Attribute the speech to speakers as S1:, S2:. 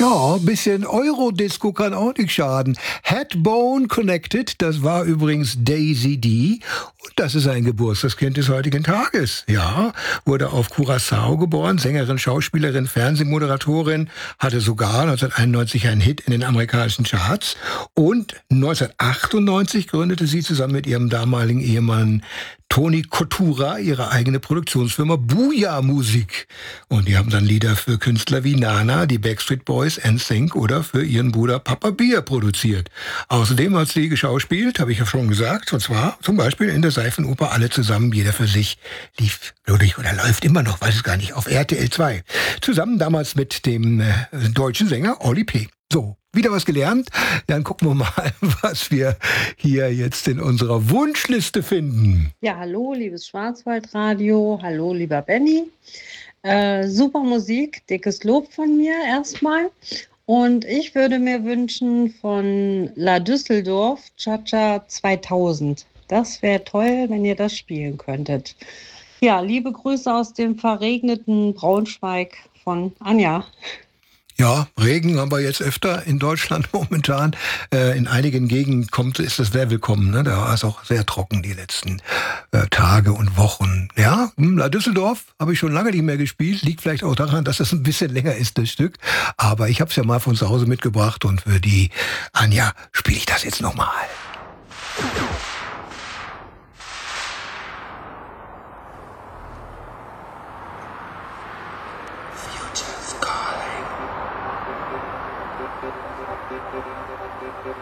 S1: Ja, ein bisschen Eurodisco kann auch nicht schaden. Headbone Connected, das war übrigens Daisy D. Und das ist ein Geburtstagskind des heutigen Tages. Ja, wurde auf Curaçao geboren, Sängerin, Schauspielerin, Fernsehmoderatorin, hatte sogar 1991 einen Hit in den amerikanischen Charts. Und 1998 gründete sie zusammen mit ihrem damaligen Ehemann Tony Kotura ihre eigene Produktionsfirma Booyah Musik. Und die haben dann Lieder für Künstler wie Nana, die Backstreet Boys, NSYNC oder für ihren Bruder Papa Bear produziert. Außerdem hat sie geschauspielt, habe ich ja schon gesagt, und zwar zum Beispiel in der Seifenoper Alle zusammen, jeder für sich, lief, glaube ich, oder läuft immer noch, weiß es gar nicht, auf RTL 2. Zusammen damals mit dem deutschen Sänger Oli P. So, wieder was gelernt? Dann gucken wir mal, was wir hier jetzt in unserer Wunschliste finden.
S2: Ja, hallo, liebes Schwarzwaldradio. Hallo, lieber Benny. Super Musik, dickes Lob von mir erstmal. Und ich würde mir wünschen von La Düsseldorf Cha-Cha 2000. Das wäre toll, wenn ihr das spielen könntet. Ja, liebe Grüße aus dem verregneten Braunschweig von Anja.
S1: Ja, Regen haben wir jetzt öfter in Deutschland momentan. In einigen Gegenden ist das sehr willkommen. Ne? Da war es auch sehr trocken die letzten Tage und Wochen. Ja, La Düsseldorf habe ich schon lange nicht mehr gespielt. Liegt vielleicht auch daran, dass es ein bisschen länger ist, das Stück. Aber ich habe es ja mal von zu Hause mitgebracht und für die Anja spiele ich das jetzt nochmal.